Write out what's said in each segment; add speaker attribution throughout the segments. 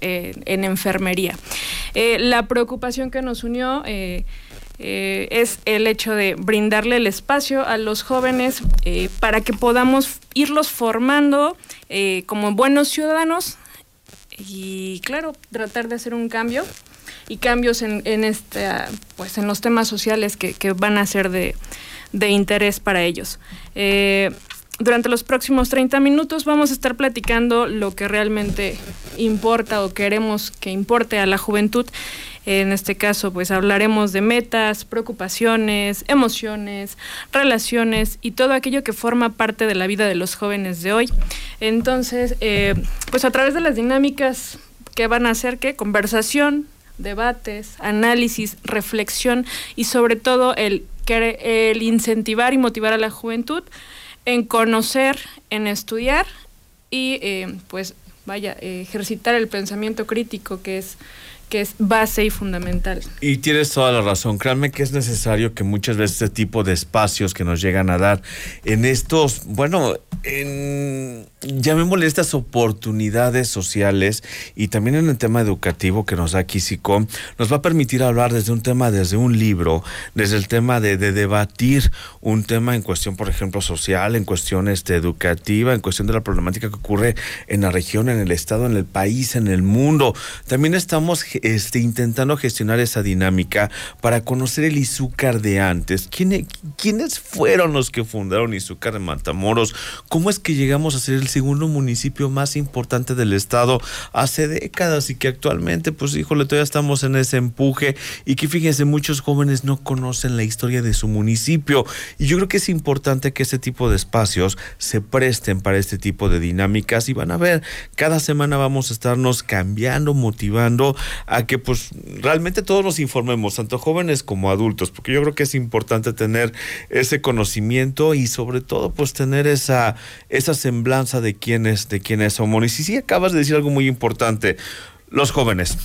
Speaker 1: en enfermería. La preocupación que nos unió es el hecho de brindarle el espacio a los jóvenes para que podamos irlos formando como buenos ciudadanos y, claro, tratar de hacer un cambio y cambios en los temas sociales que van a ser de interés para ellos. Durante los próximos 30 minutos vamos a estar platicando lo que realmente importa o queremos que importe a la juventud. En este caso, pues hablaremos de metas, preocupaciones, emociones, relaciones y todo aquello que forma parte de la vida de los jóvenes de hoy. Entonces, pues a través de las dinámicas que van a ser conversación, debates, análisis, reflexión y sobre todo el incentivar y motivar a la juventud en conocer, en estudiar y ejercitar el pensamiento crítico que es base y fundamental.
Speaker 2: Y tienes toda la razón. Créanme que es necesario que muchas veces este tipo de espacios que nos llegan a dar en estos, llamémosle estas oportunidades sociales y también en el tema educativo que nos da Quisicom, nos va a permitir hablar desde un libro, desde el tema de debatir un tema en cuestión, por ejemplo, social, en cuestión educativa, en cuestión de la problemática que ocurre en la región, en el estado, en el país, en el mundo. También estamos intentando gestionar esa dinámica para conocer el Izúcar de antes. ¿Quiénes fueron los que fundaron Izúcar de Matamoros? ¿Cómo es que llegamos a ser el segundo municipio más importante del estado hace décadas y que actualmente, todavía estamos en ese empuje y que fíjense, muchos jóvenes no conocen la historia de su municipio? Y yo creo que es importante que este tipo de espacios se presten para este tipo de dinámicas y van a ver, cada semana vamos a estarnos cambiando, motivando a que realmente todos nos informemos, tanto jóvenes como adultos, porque yo creo que es importante tener ese conocimiento y sobre todo tener esa semblanza de quiénes somos. Y sí, acabas de decir algo muy importante, los jóvenes,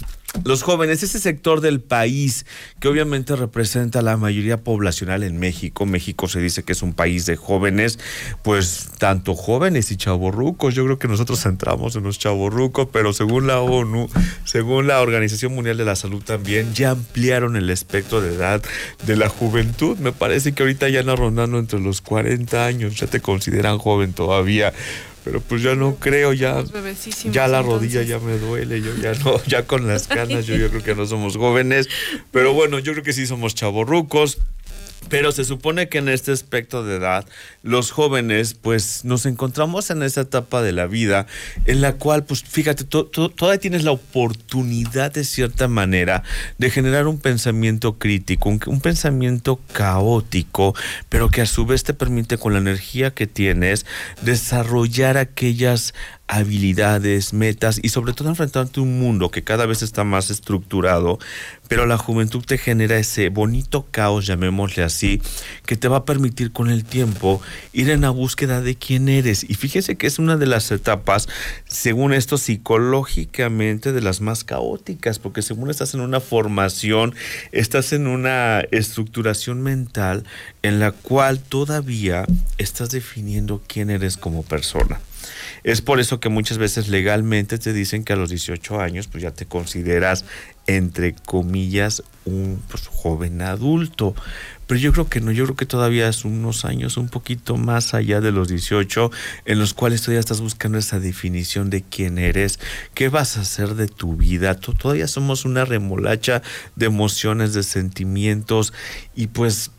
Speaker 2: ese sector del país que obviamente representa la mayoría poblacional en México. México se dice que es un país de jóvenes, tanto jóvenes y chavorrucos. Yo creo que nosotros entramos en los chavorrucos, pero según la ONU, según la Organización Mundial de la Salud también, ya ampliaron el espectro de edad de la juventud. Me parece que ahorita ya andan rondando entre los 40 años, ya te consideran joven todavía. Pero ya no creo, ya la rodilla ya me duele, yo ya no, ya con las canas yo creo que no somos jóvenes, pero bueno, yo creo que sí somos chavorrucos. Pero se supone que en este espectro de edad, los jóvenes, nos encontramos en esa etapa de la vida en la cual, fíjate, todavía tienes la oportunidad de cierta manera de generar un pensamiento crítico, un pensamiento caótico, pero que a su vez te permite, con la energía que tienes, desarrollar aquellas habilidades, metas y sobre todo enfrentarte a un mundo que cada vez está más estructurado, pero la juventud te genera ese bonito caos, llamémosle así, que te va a permitir con el tiempo ir en la búsqueda de quién eres. Y fíjese que es una de las etapas, según esto, psicológicamente de las más caóticas, porque según estás en una formación, estás en una estructuración mental en la cual todavía estás definiendo quién eres como persona. Es por eso que muchas veces legalmente te dicen que a los 18 años ya te consideras, entre comillas, un joven adulto. Pero yo creo que no, yo creo que todavía es unos años un poquito más allá de los 18, en los cuales todavía estás buscando esa definición de quién eres, qué vas a hacer de tu vida. Todavía somos una remolacha de emociones, de sentimientos y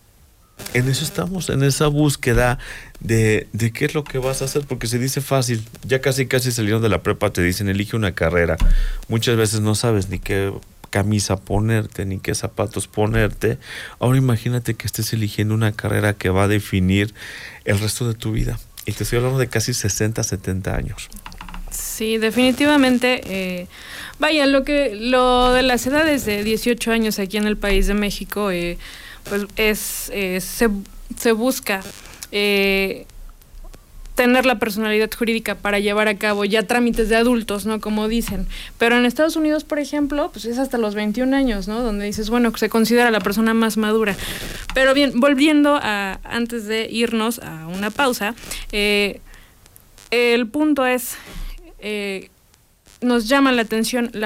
Speaker 2: en eso estamos, en esa búsqueda de qué es lo que vas a hacer, porque se dice fácil, ya casi saliendo de la prepa te dicen elige una carrera, muchas veces no sabes ni qué camisa ponerte, ni qué zapatos ponerte. Ahora imagínate que estés eligiendo una carrera que va a definir el resto de tu vida, y te estoy hablando de casi 60, 70 años.
Speaker 1: Sí, definitivamente, lo de las edades de 18 años aquí en el país de México, se busca tener la personalidad jurídica para llevar a cabo ya trámites de adultos, ¿no? Como dicen. Pero en Estados Unidos, por ejemplo, es hasta los 21 años, ¿no? Donde dices, se considera la persona más madura. Pero bien, volviendo antes de irnos a una pausa, el punto es, nos llama la atención la